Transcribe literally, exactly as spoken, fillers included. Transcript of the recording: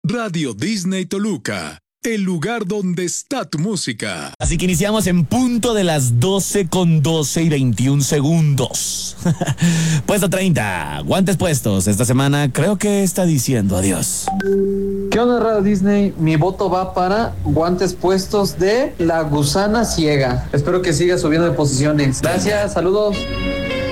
Radio Disney Toluca, el lugar donde está tu música. Así que iniciamos en punto de las doce con doce y veintiún segundos. Puesto treinta, guantes puestos. Esta semana creo que está diciendo adiós. ¿Qué onda, Radio Disney? Mi voto va para guantes puestos de La Gusana Ciega. Espero que siga subiendo de posiciones. Gracias, saludos.